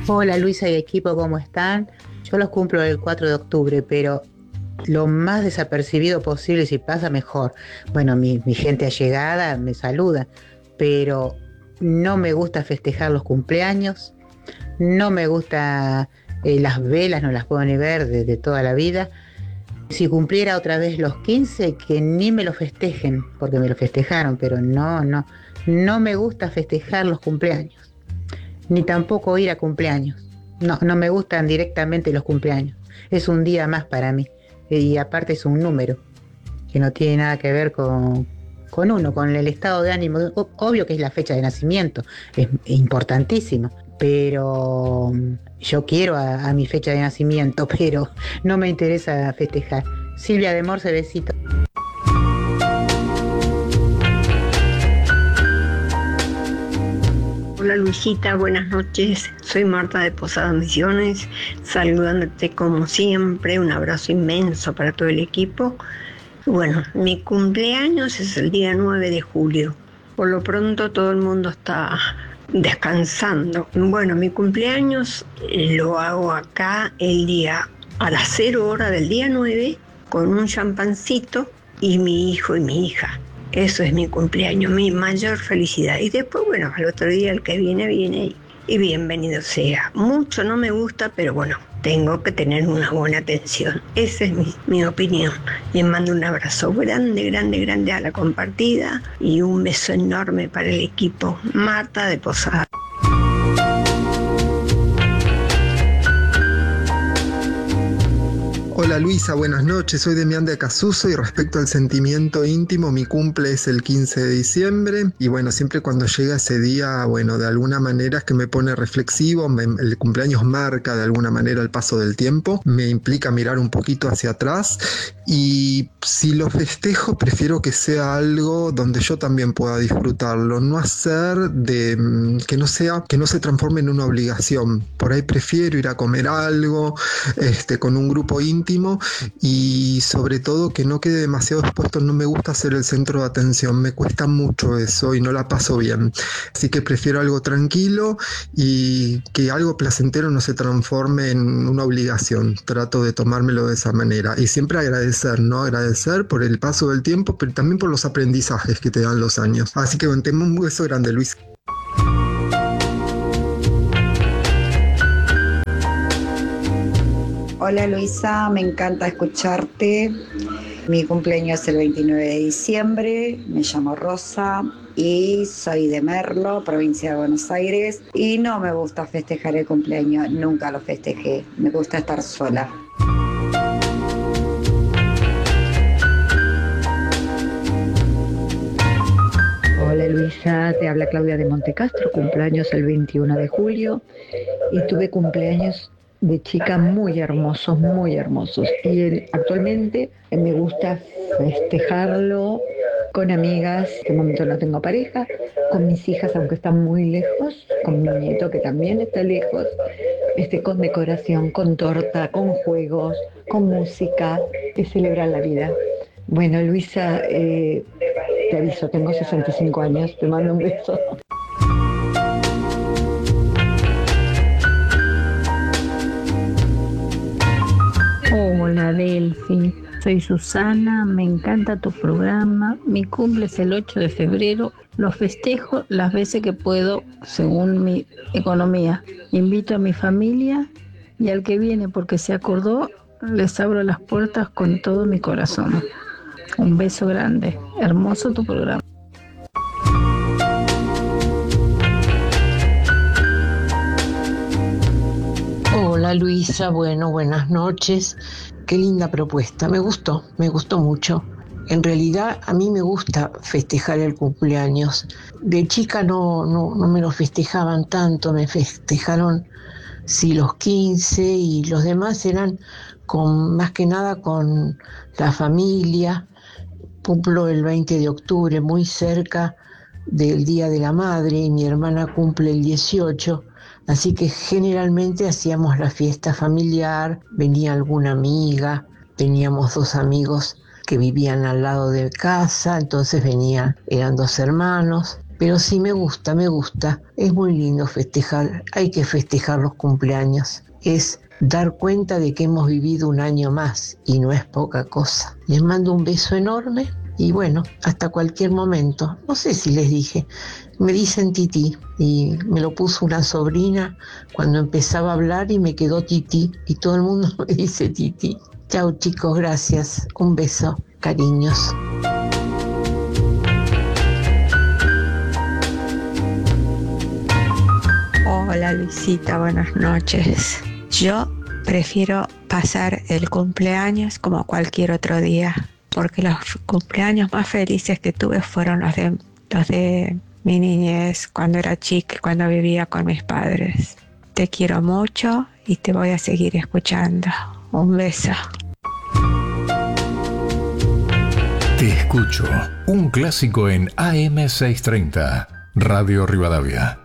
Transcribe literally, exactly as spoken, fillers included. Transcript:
Hola Luisa y equipo, ¿cómo están? Yo los cumplo el cuatro de octubre, pero lo más desapercibido posible, si pasa mejor. Bueno, mi, mi gente allegada me saluda, pero no me gusta festejar los cumpleaños, no me gusta eh, las velas, no las puedo ni ver de, de toda la vida. Si cumpliera otra vez los quince, que ni me lo festejen, porque me lo festejaron, pero no, no, no me gusta festejar los cumpleaños ni tampoco ir a cumpleaños. No, no me gustan directamente los cumpleaños. Es un día más para mí. Y aparte es un número que no tiene nada que ver con, con uno, con el estado de ánimo. Obvio que es la fecha de nacimiento, es importantísimo. Pero yo quiero a, a mi fecha de nacimiento, pero no me interesa festejar. Silvia de Morse, besito. Hola Luisita, buenas noches. Soy Marta de Posadas Misiones, saludándote como siempre. Un abrazo inmenso para todo el equipo. Bueno, mi cumpleaños es el día nueve de julio. Por lo pronto todo el mundo está descansando. Bueno, mi cumpleaños lo hago acá el día a las cero hora del día nueve con un champancito y mi hijo y mi hija. Eso es mi cumpleaños, mi mayor felicidad. Y después, bueno, al otro día el que viene, viene y bienvenido sea. Mucho no me gusta, pero bueno, tengo que tener una buena atención. Esa es mi, mi opinión. Les mando un abrazo grande, grande, grande a la compartida y un beso enorme para el equipo. Marta de Posada. Hola Luisa, buenas noches, soy Demián de Casuso y respecto al sentimiento íntimo, mi cumple es el quince de diciembre y bueno, siempre cuando llega ese día, bueno, de alguna manera es que me pone reflexivo, me, el cumpleaños marca de alguna manera el paso del tiempo, me implica mirar un poquito hacia atrás y si lo festejo prefiero que sea algo donde yo también pueda disfrutarlo, no hacer de que no sea, que no se transforme en una obligación, por ahí prefiero ir a comer algo, este, con un grupo íntimo y sobre todo que no quede demasiado expuesto. No me gusta ser el centro de atención, me cuesta mucho eso y no la paso bien, así que prefiero algo tranquilo y que algo placentero no se transforme en una obligación. Trato de tomármelo de esa manera y siempre agradecer, ¿no? Agradecer por el paso del tiempo, pero también por los aprendizajes que te dan los años. Así que bueno, te mando un beso grande, Luis. Hola Luisa, me encanta escucharte. Mi cumpleaños es el veintinueve de diciembre, me llamo Rosa y soy de Merlo, provincia de Buenos Aires, y no me gusta festejar el cumpleaños, nunca lo festejé, me gusta estar sola. Hola Luisa, te habla Claudia de Montecastro, cumpleaños el veintiuno de julio y tuve cumpleaños de chica muy hermosos, muy hermosos. Y el, actualmente me gusta festejarlo con amigas, en este momento no tengo pareja, con mis hijas aunque están muy lejos, con mi nieto que también está lejos, este, con decoración, con torta, con juegos, con música, que celebran la vida. Bueno Luisa, eh, te aviso, tengo sesenta y cinco años, te mando un beso. Hola Delphi, soy Susana, me encanta tu programa, mi cumple es el ocho de febrero, lo festejo las veces que puedo según mi economía, invito a mi familia y al que viene porque se acordó, les abro las puertas con todo mi corazón. Un beso grande, hermoso tu programa. Hola Luisa, bueno, buenas noches. Qué linda propuesta, me gustó, me gustó mucho. En realidad a mí me gusta festejar el cumpleaños. De chica no, no, no me lo festejaban tanto, me festejaron sí los quince y los demás eran con más que nada con la familia. Cumplo el veinte de octubre, muy cerca del Día de la Madre, y mi hermana cumple el dieciocho. Así que generalmente hacíamos la fiesta familiar, venía alguna amiga, teníamos dos amigos que vivían al lado de casa, entonces venían, eran dos hermanos, pero sí me gusta, me gusta. Es muy lindo festejar, hay que festejar los cumpleaños. Es dar cuenta de que hemos vivido un año más y no es poca cosa. Les mando un beso enorme y bueno, hasta cualquier momento. No sé si les dije, me dicen Titi y me lo puso una sobrina cuando empezaba a hablar y me quedó Titi y todo el mundo me dice Titi. Chao chicos, gracias. Un beso, cariños. Hola Luisita, buenas noches. Yo prefiero pasar el cumpleaños como cualquier otro día, porque los cumpleaños más felices que tuve fueron los de, los de mi niñez, cuando era chica, cuando vivía con mis padres. Te quiero mucho y te voy a seguir escuchando. Un beso. Te escucho, un clásico en A M seiscientos treinta, Radio Rivadavia.